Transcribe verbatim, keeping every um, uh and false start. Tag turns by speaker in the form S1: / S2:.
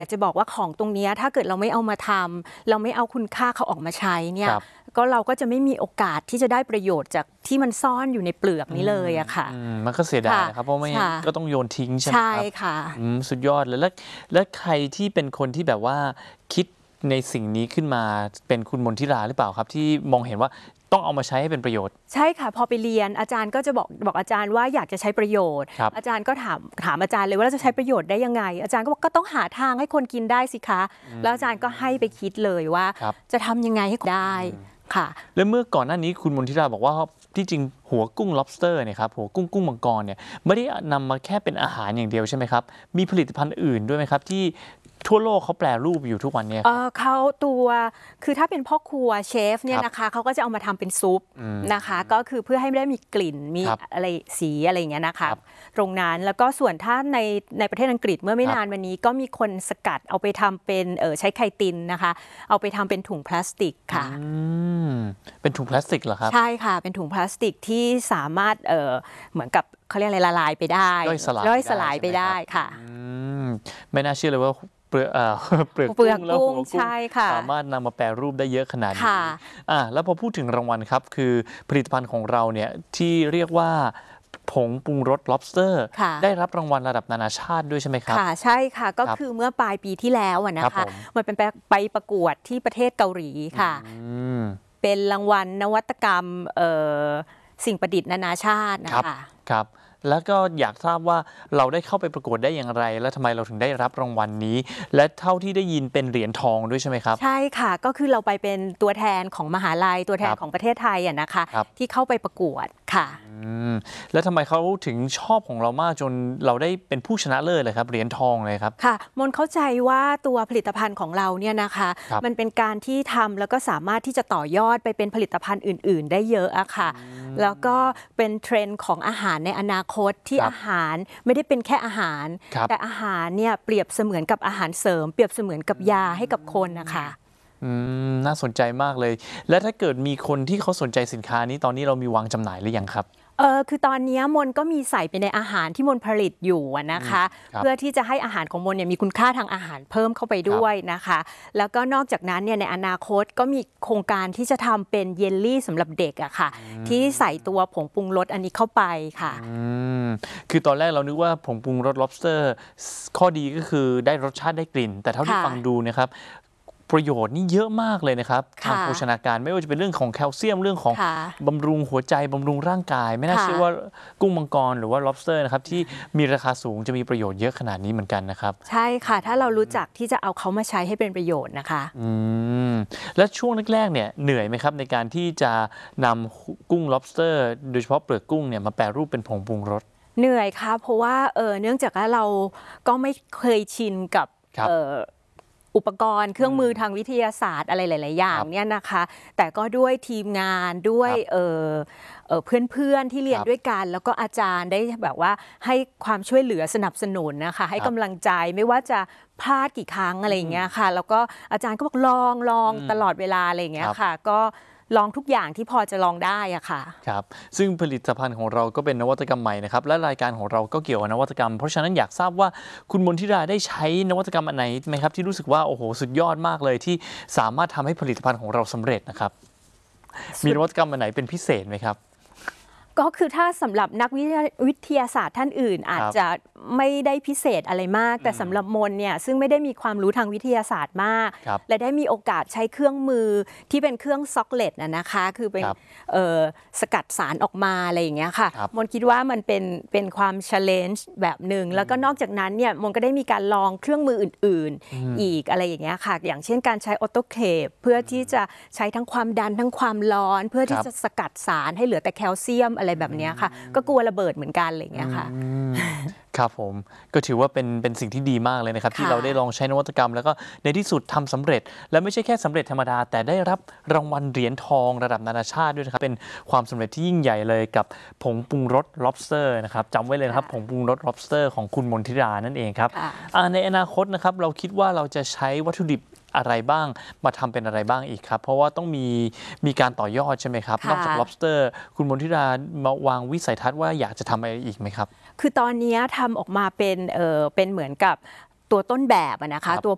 S1: อยากจะบอกว่าของตรงนี้ถ้าเกิดเราไม่เอามาทำเราไม่เอาคุณค่าเขาออกมาใช้เนี่ยก็เราก็จะไม่มีโอกาสที่จะได้ประโยชน์จากที่มันซ่อนอยู่ในเปลือกนี้เลยอะค่ะ
S2: มันก็เสียดายนะครับเพราะไม่งั้นก็ต้องโยนทิ้งใช่ไหมครับ
S1: ใช่ค่ะ
S2: สุดยอดเลยแล้วแล้วใครที่เป็นคนที่แบบว่าคิดในสิ่งนี้ขึ้นมาเป็นคุณมนทิราหรือเปล่าครับที่มองเห็นว่าต้องเอามาใช้ให้เป็นประโยชน์
S1: ใช่ค่ะพอไปเรียนอาจารย์ก็จะบอกบอกอาจารย์ว่าอยากจะใช้ประโยชน์อาจารย์ก็ถามถามอาจารย์เลยว่าเราจะใช้ประโยชน์ได้ยังไงอาจารย์ก็บอกก็ต้องหาทางให้คนกินได้สิคะแล้วอาจารย์ก็ให้ไปคิดเลยว่าจะทำยังไงให้ได้ค่ะ
S2: แล้วเมื่อก่อนหน้านี้คุณมนทิราบอกว่าที่จริงหัวกุ้ง lobster เนี่ยครับหัวกุ้งกุ้งมังกรเนี่ยไม่ได้นำมาแค่เป็นอาหารอย่างเดียวใช่ไหมครับมีผลิตภัณฑ์อื่นด้วยไหมครับที่ทั่วโลกเขาแปรรูปอยู่ทุกวันนี้
S1: เออเขาตัวคือถ้าเป็นพ่อครัวเชฟเนี่ยนะคะเขาก็จะเอามาทำเป็นซุปนะคะก็คือเพื่อให้ไม่ได้มีกลิ่นมีอะไรสีอะไรอย่างเงี้ยนะคะตรงนั้นแล้วก็ส่วนถ้าในในประเทศอังกฤษเมื่อไม่นานมานี้ก็มีคนสกัดเอาไปทำเป็นเออใช้ไคตินนะคะเอาไปทำเป็นถุงพลาสติกค่ะ
S2: เป็นถุงพลาสติกเหรอครับ
S1: ใช่ค่ะเป็นถุงพลาสติกที่สามารถเออเหมือนกับเขาเรียกอะไรละลายไปได้
S2: ย่อยสลาย
S1: ย่อยสลายไปได้ค่ะ
S2: ไม่น่าเชื่อเลยว่าเปลือกเปลือกกุ้งแล้วหัวกุ้งสามารถนำมาแปรรูปได้เยอะขนาดนี้อ่าแล้วพอพูดถึงรางวัลครับคือผลิตภัณฑ์ของเราเนี่ยที่เรียกว่าผงปรุงรส lobster ได้รับรางวัลระดับนานาชาติด้วยใช่ไหมครับ
S1: ค่ะใช่ค่ะก็คือเมื่อปลายปีที่แล้วนะคะมันเป็นไปประกวดที่ประเทศเกาหลีค่ะเป็นรางวัลนวัตกรรมสิ่งประดิษฐ์นานาชาตินะคะ
S2: ครับแล้วก็อยากทราบว่าเราได้เข้าไปประกวดได้อย่างไรและทำไมเราถึงได้รับรางวัลนี้และเท่าที่ได้ยินเป็นเหรียญทองด้วยใช่ไหมครับ
S1: ใช่ค่ะก็คือเราไปเป็นตัวแทนของมหาลัยตัวแทนของประเทศไทยอ่ะนะคะที่เข้าไปประกวดค่ะ
S2: แล้วทำไมเขาถึงชอบของเรามากจนเราได้เป็นผู้ชนะเลิศเลยครับเหรียญทองเลยครับ
S1: ค่ะมนเข้าใจว่าตัวผลิตภัณฑ์ของเราเนี่ยนะคะมันเป็นการที่ทำแล้วก็สามารถที่จะต่อยอดไปเป็นผลิตภัณฑ์อื่นๆได้เยอะอะค่ะแล้วก็เป็นเทรนด์ของอาหารในอนาคตที่อาหารไม่ได้เป็นแค่อาหารแต่อาหารเนี่ยเปรียบเสมือนกับอาหารเสริมเปรียบเสมือนกับยาให้กับคนนะคะ
S2: น่าสนใจมากเลยและถ้าเกิดมีคนที่เขาสนใจสินค้านี้ตอนนี้เรามีวางจำหน่ายหรือยังครับ
S1: เออคือตอนนี้มนก็มีใส่ไปในอาหารที่มนผลิตอยู่นะคะเพื่อที่จะให้อาหารของมนเนี่ยมีคุณค่าทางอาหารเพิ่มเข้าไปด้วยนะคะแล้วก็นอกจากนั้นเนี่ยในอนาคตก็มีโครงการที่จะทำเป็นเยลลี่สำหรับเด็กอะค่ะที่ใส่ตัวผงปรุงรสอันนี้เข้าไปค่ะ
S2: คือตอนแรกเรานึกว่าผงปรุงรส lobster ข้อดีก็คือได้รสชาติได้กลิ่นแต่เท่าที่ฟังดูนะครับประโยชน์นี่เยอะมากเลยนะครับทางโภชนาการไม่ว่าจะเป็นเรื่องของแคลเซียมเรื่องของบำรุงหัวใจบำรุงร่างกายไม่น่าเชื่อว่ากุ้งมังกรหรือว่า lobster นะครับที่มีราคาสูงจะมีประโยชน์เยอะขนาดนี้เหมือนกันนะครับ
S1: ใช่ค่ะถ้าเรารู้จักที่จะเอาเขามาใช้ให้เป็นประโยชน์นะคะ
S2: อืมและช่วงแรกๆเนี่ยเหนื่อยไหมครับในการที่จะนำกุ้ง lobster โดยเฉพาะเปลือกกุ้งเนี่ยมาแปรรูปเป็นผงปรุงรส
S1: เหนื่อยค่ะเพราะว่าเออเนื่องจากว่าเราก็ไม่เคยชินกับเอออุปกรณ์เครื่องมือทางวิทยาศาสตร์อะไรหลายๆอย่างเนี่ยนะคะแต่ก็ด้วยทีมงานด้วยเพื่อนๆที่เรียนด้วยกันแล้วก็อาจารย์ได้แบบว่าให้ความช่วยเหลือสนับสนุนนะคะให้กำลังใจไม่ว่าจะพลาดกี่ครั้งอะไรอย่างเงี้ยค่ะแล้วก็อาจารย์ก็บอกลองลองตลอดเวลาอะไรอย่างเงี้ยค่ะก็ลองทุกอย่างที่พอจะลองได้อะค่ะ
S2: ครับซึ่งผลิตภัณฑ์ของเราก็เป็นนวัตกรรมใหม่นะครับและรายการของเราก็เกี่ยวกับนวัตกรรมเพราะฉะนั้นอยากทราบว่าคุณมนทิราได้ใช้นวัตกรรมอันไหนไหมครับที่รู้สึกว่าโอ้โหสุดยอดมากเลยที่สามารถทำให้ผลิตภัณฑ์ของเราสำเร็จนะครับมีนวัตกรรมอันไหนเป็นพิเศษไหมครับ
S1: ก็คือถ้าสำหรับนักวิทยาศาสตร์ท่านอื่นอาจจะไม่ได้พิเศษอะไรมากแต่สำหรับมนเนี่ยซึ่งไม่ได้มีความรู้ทางวิทยาศาสตร์มากและได้มีโอกาสใช้เครื่องมือที่เป็นเครื่องซ็อกเลตนะคะคือเป็นสกัดสารออกมาอะไรอย่างเงี้ยค่ะมนคิดว่ามันเป็นเป็นความเชลเลนจ์แบบหนึ่งแล้วก็นอกจากนั้นเนี่ยมนก็ได้มีการลองเครื่องมืออื่นๆอีกอะไรอย่างเงี้ยค่ะอย่างเช่นการใช้ออโตเคปเพื่อที่จะใช้ทั้งความดันทั้งความร้อนเพื่อที่จะสกัดสารให้เหลือแต่แคลเซียมอะไรแบบนี้ค่ะก็กลัวระเบิดเหมือนกันอะไรอย่างเงี้ยค่ะ
S2: ครับผมก็ถือว่าเป็นเป็นสิ่งที่ดีมากเลยนะครับที่เราได้ลองใช้นวัตกรรมแล้วก็ในที่สุดทำสำเร็จและไม่ใช่แค่สำเร็จธรรมดาแต่ได้รับรางวัลเหรียญทองระดับนานาชาติด้วยนะครับเป็นความสำเร็จที่ยิ่งใหญ่เลยกับผงปรุงรส lobster นะครับจำไว้เลยนะครับผงปรุงรส lobster ของคุณมนทิรานั่นเองครับในอนาคตนะครับเราคิดว่าเราจะใช้วัตถุดิบอะไรบ้างมาทำเป็นอะไรบ้างอีกครับเพราะว่าต้องมีมีการต่อยอดใช่ไหมครับนอกจาก lobster คุณมนทิรามาวางวิสัยทัศน์ว่าอยากจะทำอะไรอีกไหมครับ
S1: คือตอนนี้ทำออกมาเป็นเออเป็นเหมือนกับตัวต้นแบบนะคะตัว